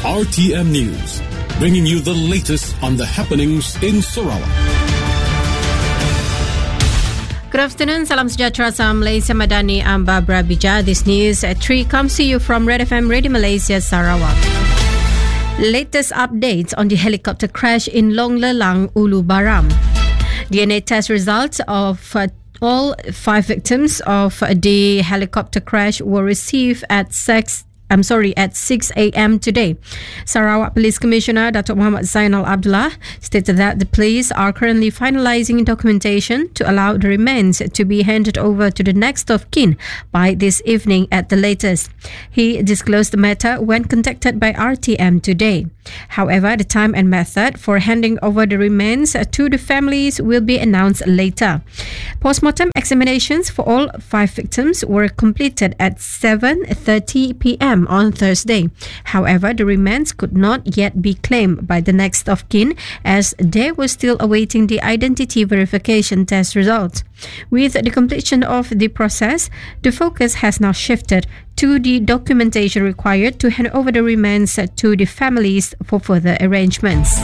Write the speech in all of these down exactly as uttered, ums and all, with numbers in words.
R T M News, bringing you the latest on the happenings in Sarawak. Good afternoon, salam sejahtera, salam Malaysia Madani, I'm Barbara Bija. This news at three comes to you from Red F M Radio Malaysia, Sarawak. Latest updates on the helicopter crash in Long Lelang, Ulu Baram. D N A test results of uh, all five victims of the helicopter crash were received at six. I'm sorry, at six a.m. today. Sarawak Police Commissioner Datuk Muhammad Zainal Abdullah stated that the police are currently finalising documentation to allow the remains to be handed over to the next of kin by this evening at the latest. He disclosed the matter when contacted by R T M today. However, the time and method for handing over the remains to the families will be announced later. Postmortem examinations for all five victims were completed at seven thirty p.m. on Thursday. However, the remains could not yet be claimed by the next of kin as they were still awaiting the identity verification test results. With the completion of the process, the focus has now shifted to the documentation required to hand over the remains to the families for further arrangements.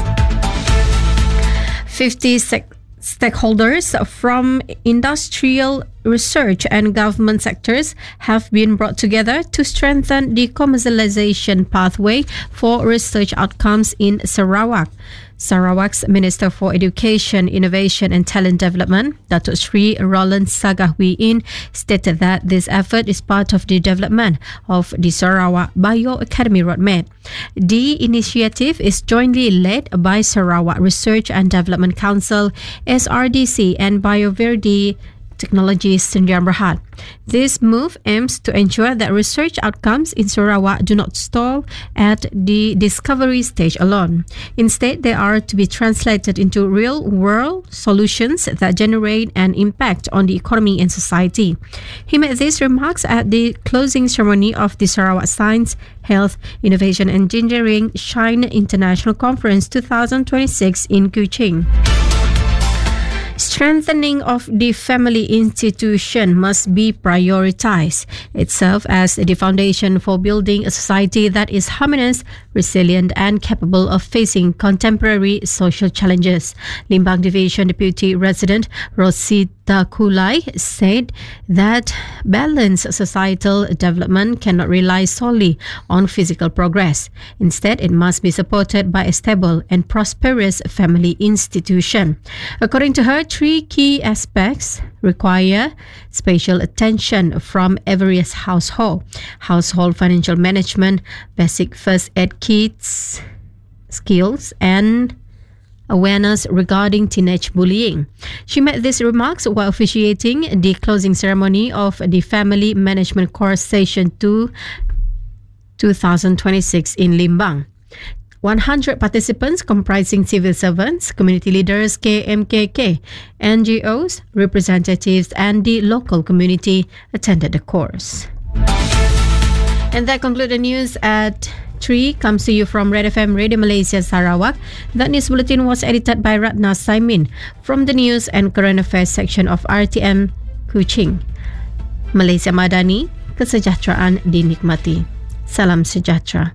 fifty sec- stakeholders from industrial, research and government sectors have been brought together to strengthen the commercialization pathway for research outcomes in Sarawak. Sarawak's Minister for Education, Innovation and Talent Development, Datuk Sri Roland Sagahwiin, stated that this effort is part of the development of the Sarawak Bio Academy Roadmap. The initiative is jointly led by Sarawak Research and Development Council, S R D C and BioVerde Technologies Sdn Bhd. This move aims to ensure that research outcomes in Sarawak do not stall at the discovery stage alone. Instead, they are to be translated into real-world solutions that generate an impact on the economy and society. He made these remarks at the closing ceremony of the Sarawak Science, Health, Innovation and Engineering Shine International Conference twenty twenty-six in Kuching. Strengthening of the family institution must be prioritized. It serves as the foundation for building a society that is harmonious, resilient and capable of facing contemporary social challenges. Limbang Division Deputy Resident Rosita Kulai said that balanced societal development cannot rely solely on physical progress. Instead, it must be supported by a stable and prosperous family institution. According to her, three key aspects require special attention from every household: household financial management, basic first aid kits, skills, and awareness regarding teenage bullying. She made these remarks while officiating the closing ceremony of the Family Management Course Session two twenty twenty-six in Limbang. one hundred participants comprising civil servants, community leaders, K M K K, N G Os, representatives and the local community attended the course. And that concludes the news at three. Comes to you from Red F M Radio Malaysia Sarawak. That news bulletin was edited by Ratna Saimin from the News and Current Affairs section of R T M Kuching. Malaysia Madani, kesejahteraan dinikmati. Salam sejahtera.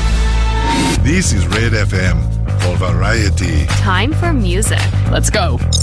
This is Red F M for variety. Time for music. Let's go.